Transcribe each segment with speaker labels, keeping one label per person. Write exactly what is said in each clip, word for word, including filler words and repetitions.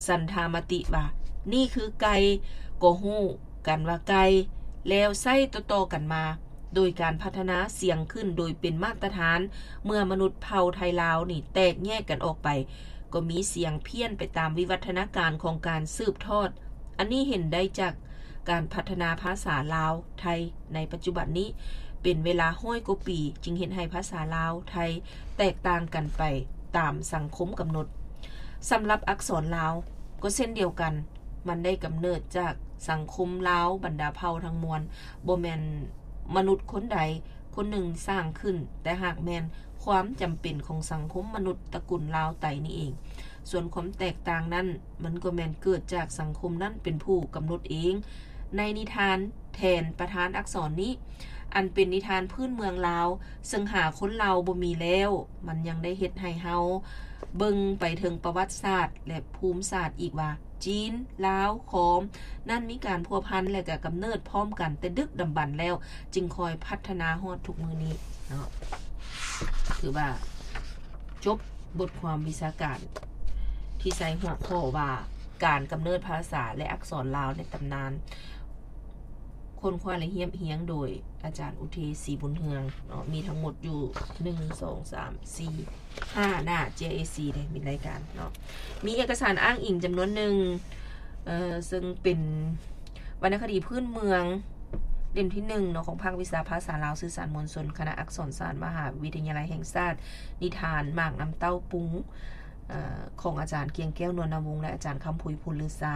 Speaker 1: สันธามติว่านี่คือไก่ก็ฮู้กันว่าไก่แล้วใส่ต่อๆกันมาโดยการพัฒนาเสียงขึ้นโดยเป็นมาตรฐานเมื่อมนุษย์เผ่าไทยลาวนี่แตกแยกกันออกไปก็มีเสียงเพี้ยนไปตามวิวัฒนาการของการสืบทอดอันนี้เห็นได้จากการพัฒนาภาษาลาวไทยในปัจจุบันนี้เป็นเวลาห้อยกว่าปีจึงเห็นให้ภาษาลาวไทยแตกต่างกันไปตามสังคมกำหนดสำหรับอักษรลาวก็เช่นเดียวกันมันได้กำเนิดจากสังคมลาวบรรดาเผ่าทั้งมวลบ่แม่นมนุษย์คนใดคนหนึ่งสร้างขึ้นแต่หากแม่นความจำเป็นของสังคมมนุษย์ตระกูลลาวไตนี่เองส่วนความแตกต่างนั้นมันก็แม่นเกิดจากสังคมนั้นเป็นผู้กำหนดเองในนิทานแทนประธานอักษรนี้อันเป็นนิทานพื้นเมืองลาวซึ่งหาคนลาวบ่มีแล้วมันยังได้เฮ็ดให้เฮาเบิ่งไปถึงประวัติศาสตร์และภูมิศาสตร์อีกว่าจีนลาวขอมนั่นมีการพัวพันและก็กำเนิดพร้อมกันแต่ดึกดำบรรพ์แล้วจึงคอยพัฒนาฮอดทุกมื้อนี้เนาะคือว่าจบบทความวิชาการที่ใส่หัวข้อว่าการกำเนิดภาษาและอักษรลาวในตำนานคนควายและเฮียมเฮียงโดยอาจารย์อุเทศรีบุญเฮืองเนาะมีทั้งหมดอยู่หนึ่ง สอง สาม สี่ ห้าหน้า เจ เอ ซี ได้มีรายการเนาะมีเอกสารอ้างอิงจำนวนหนึ่งเอ่อซึ่งเป็นวรรณคดีพื้นเมืองเล่มที่หนึ่งเนาะของภาควิชาภาษาลาวสื่อสารมวลชนคณะอักษรศาสตร์มหาวิทยาลัยแห่งชาตินิทานหมากน้ำเต้าปุ้งเอ่อของอาจารย์เกียงแก้วนวลนวงศ์และอาจารย์คำพุยพูลลือซา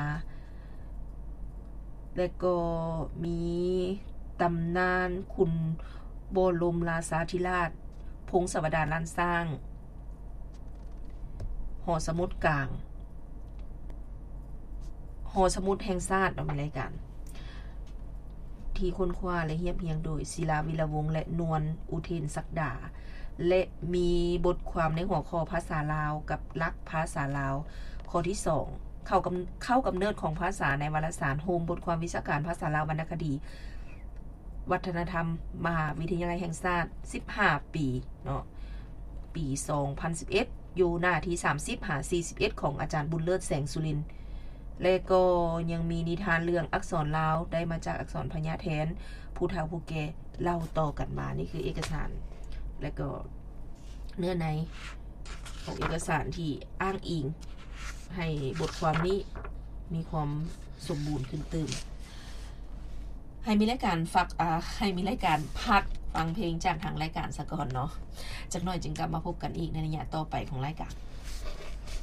Speaker 1: และก็มีตำนานคุณโบรมราชาธิราชพงศาวดารล้านสร้างหอสมุดกลางหอสมุดแห่งชาติเอามีรายการที่ค้นคว้าและเฮียบเฮียงโดยศิลาวิลวงศ์และนวลอุเทนศักดาและมีบทความในหัวข้อภาษาลาวกับลักษณ์ภาษาลาวข้อที่สองเข้ากำเข้ากำเนิดของภาษาในวารสารโฮมบทความวิชาการภาษาลาววรรณคดีวัฒนธรรมมหาวิทยาลัยแห่งชาติสิบห้าปีเนาะปีสองพันสิบเอ็ดอยู่หน้าที่สามสิบหาสี่สิบเอ็ดของอาจารย์บุญเลิศแสงสุรินทร์และก็ยังมีนิทานเรื่องอักษรลาวได้มาจากอักษรพญาแทนผู้เฒ่าผู้แก่เล่าต่อกันมานี่คือเอกสารและก็เนื้อในของเอกสารที่อ้างอิงให้บทความนี้มีความสมบูรณ์ขึ้นตื่นให้มีรายการฟักอ่าให้มีรายการพักฟังเพลงจากทางรายการสะก่อนเนาะจากหน่อยจึงกลับมาพบกันอีกในระยะต่อไปของรายการ